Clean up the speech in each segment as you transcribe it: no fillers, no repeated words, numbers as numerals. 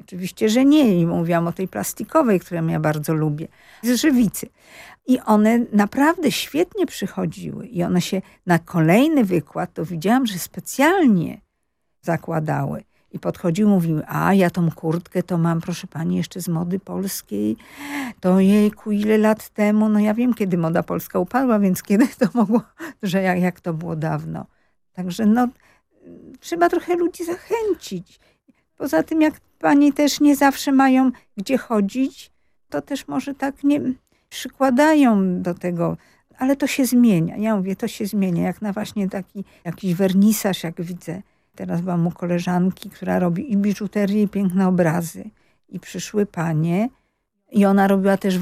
Oczywiście, że nie. I mówiłam o tej plastikowej, którą ja bardzo lubię. Z Żywicy. I one naprawdę świetnie przychodziły. I one się na kolejny wykład, to widziałam, że specjalnie zakładały. I podchodziły, mówiły, a ja tą kurtkę to mam, proszę pani, jeszcze z mody polskiej. To jejku, ile lat temu. No ja wiem, kiedy moda polska upadła, więc kiedy to mogło, że jak to było dawno. Także no, trzeba trochę ludzi zachęcić. Poza tym, jak pani też nie zawsze mają gdzie chodzić, to też może tak nie przykładają do tego. Ale to się zmienia. Ja mówię, to się zmienia. Jak na właśnie taki jakiś wernisaż, jak widzę. Teraz byłam u koleżanki, która robi i biżuterię, i piękne obrazy. I przyszły panie. I ona robiła też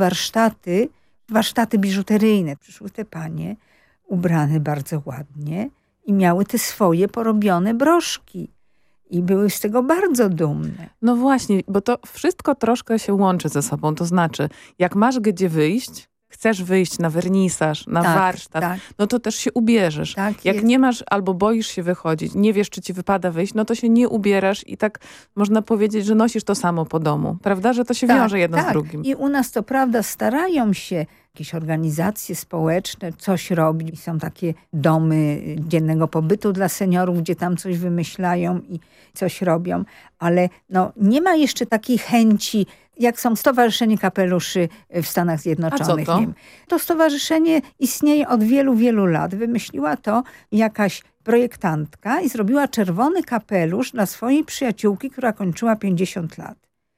warsztaty biżuteryjne. Przyszły te panie, ubrane bardzo ładnie i miały te swoje porobione broszki. I były z tego bardzo dumne. No właśnie, bo to wszystko troszkę się łączy ze sobą. To znaczy, jak masz gdzie wyjść, chcesz wyjść na wernisaż, na warsztat, no to też się ubierzesz. Tak jak jest. nie masz albo boisz się wychodzić, nie wiesz, czy ci wypada wyjść, no to się nie ubierasz i tak można powiedzieć, że nosisz to samo po domu. Prawda? Że to się wiąże jedno z drugim. I u nas to prawda starają się jakieś organizacje społeczne coś robić. Są takie domy dziennego pobytu dla seniorów, gdzie tam coś wymyślają i coś robią. Ale no, nie ma jeszcze takiej chęci, jak są Stowarzyszenie Kapeluszy w Stanach Zjednoczonych. A co to? Nie wiem. To stowarzyszenie istnieje od wielu, wielu lat. Wymyśliła to jakaś projektantka i zrobiła czerwony kapelusz dla swojej przyjaciółki, która kończyła 50 lat.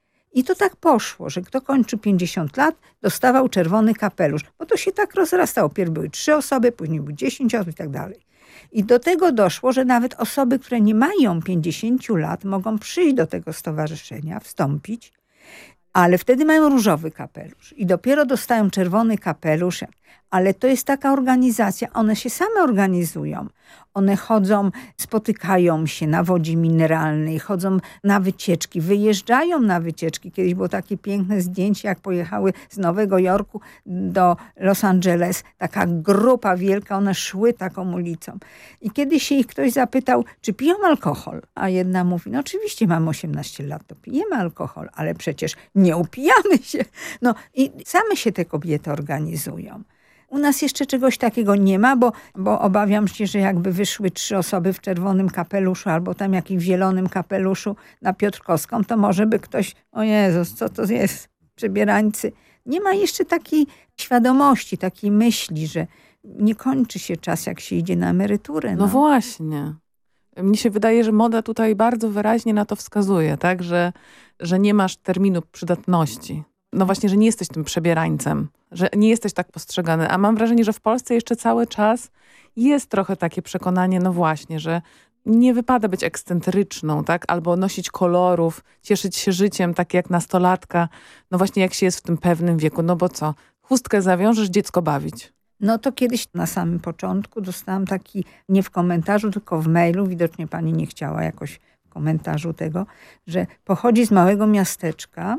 I to tak poszło, że kto kończy 50 lat, dostawał czerwony kapelusz. Bo to się tak rozrastało. Pierw były 3 osoby, później były 10 osób i tak dalej. I do tego doszło, że nawet osoby, które nie mają 50 lat, mogą przyjść do tego stowarzyszenia, wstąpić, ale wtedy mają różowy kapelusz. I dopiero dostają czerwony kapelusz. Ale to jest taka organizacja, one się same organizują. One chodzą, spotykają się na wodzie mineralnej, chodzą na wycieczki, wyjeżdżają na wycieczki. Kiedyś było takie piękne zdjęcie, jak pojechały z Nowego Jorku do Los Angeles. Taka grupa wielka, one szły taką ulicą. I kiedyś się ich ktoś zapytał, czy piją alkohol? A jedna mówi, no oczywiście mam 18 lat, to pijemy alkohol, ale przecież nie upijamy się. No i same się te kobiety organizują. U nas jeszcze czegoś takiego nie ma, bo obawiam się, że jakby wyszły 3 osoby w czerwonym kapeluszu albo tam jakimś w zielonym kapeluszu na Piotrkowską, to może by ktoś, o Jezus, co to jest, przebierańcy. Nie ma jeszcze takiej świadomości, takiej myśli, że nie kończy się czas, jak się idzie na emeryturę. No właśnie. Mnie się wydaje, że moda tutaj bardzo wyraźnie na to wskazuje, tak? Że nie masz terminu przydatności. No właśnie, że nie jesteś tym przebierańcem, że nie jesteś tak postrzegany. A mam wrażenie, że w Polsce jeszcze cały czas jest trochę takie przekonanie, no właśnie, że nie wypada być ekscentryczną, tak? Albo nosić kolorów, cieszyć się życiem, tak jak nastolatka. No właśnie, jak się jest w tym pewnym wieku. No bo co? Chustkę zawiążesz, dziecko bawić. No to kiedyś na samym początku dostałam taki, nie w komentarzu, tylko w mailu, widocznie pani nie chciała jakoś w komentarzu tego, że pochodzi z małego miasteczka,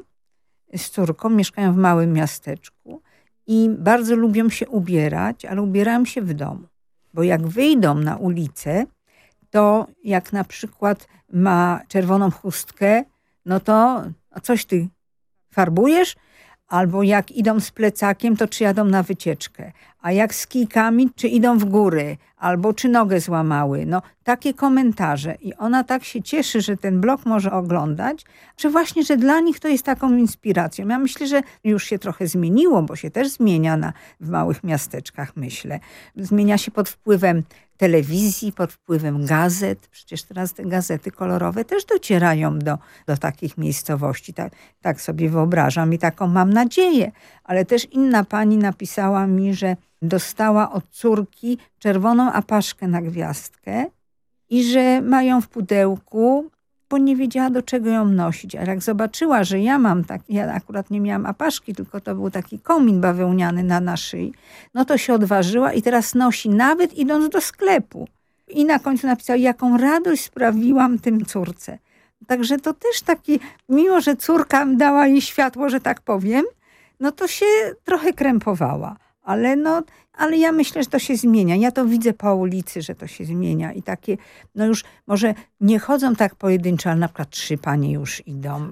z córką, mieszkają w małym miasteczku i bardzo lubią się ubierać, ale ubierają się w domu. Bo jak wyjdą na ulicę, to jak na przykład ma czerwoną chustkę, no to a coś ty farbujesz? Albo jak idą z plecakiem, to czy jadą na wycieczkę. A jak z kijkami, czy idą w góry. Albo czy nogę złamały. No takie komentarze. I ona tak się cieszy, że ten blog może oglądać, że właśnie, że dla nich to jest taką inspiracją. Ja myślę, że już się trochę zmieniło, bo się też zmienia w małych miasteczkach, myślę. Zmienia się pod wpływem telewizji, pod wpływem gazet. Przecież teraz te gazety kolorowe też docierają do takich miejscowości. Tak sobie wyobrażam i taką mam nadzieję. Ale też inna pani napisała mi, że dostała od córki czerwoną apaszkę na gwiazdkę i że mają w pudełku, bo nie wiedziała, do czego ją nosić. A jak zobaczyła, że ja mam ja akurat nie miałam apaszki, tylko to był taki komin bawełniany na szyi, no to się odważyła i teraz nosi, nawet idąc do sklepu. I na końcu napisała, jaką radość sprawiłam tym córce. Także to też taki, mimo że córka dała jej światło, że tak powiem, no to się trochę krępowała. Ale ja myślę, że to się zmienia. Ja to widzę po ulicy, że to się zmienia. I takie, no już może nie chodzą tak pojedynczo, ale na przykład 3 panie już idą.